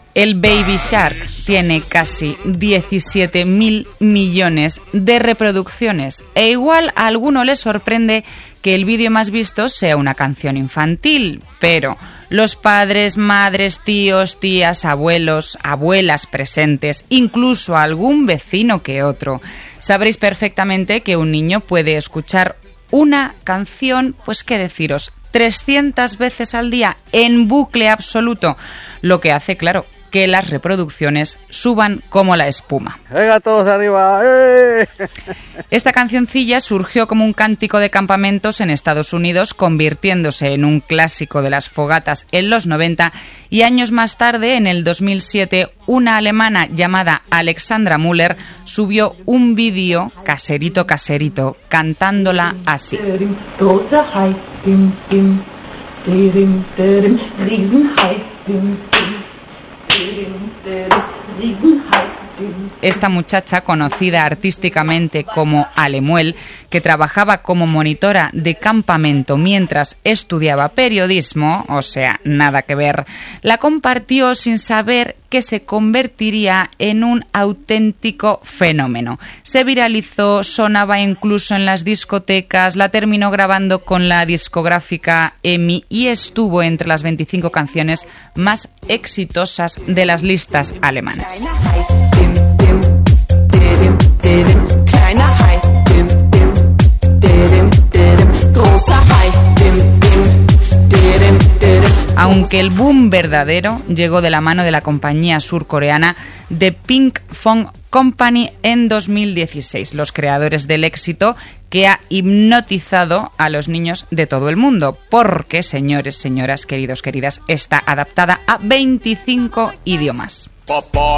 El Baby Shark tiene casi 17.000 millones de reproducciones e igual a alguno le sorprende que el vídeo más visto sea una canción infantil, pero los padres, madres, tíos, tías, abuelos, abuelas presentes, incluso algún vecino que otro, sabréis perfectamente que un niño puede escuchar una canción, pues qué deciros, 300 veces al día en bucle absoluto, lo que hace, claro, que las reproducciones suban como la espuma. ¡Venga todos arriba! Esta cancioncilla surgió como un cántico de campamentos en Estados Unidos, convirtiéndose en un clásico de las fogatas en los 90 y años más tarde, en el 2007, una alemana llamada Alexandra Müller subió un vídeo caserito, cantándola así. Esta muchacha, conocida artísticamente como Alemuel, que trabajaba como monitora de campamento mientras estudiaba periodismo, o sea, nada que ver, la compartió sin saber que se convertiría en un auténtico fenómeno. Se viralizó, sonaba incluso en las discotecas, la terminó grabando con la discográfica EMI y estuvo entre las 25 canciones más exitosas de las listas alemanas. Aunque el boom verdadero llegó de la mano de la compañía surcoreana The Pink Phone Company en 2016, los creadores del éxito que ha hipnotizado a los niños de todo el mundo, porque, señores, señoras, queridos, queridas, está adaptada a 25 idiomas.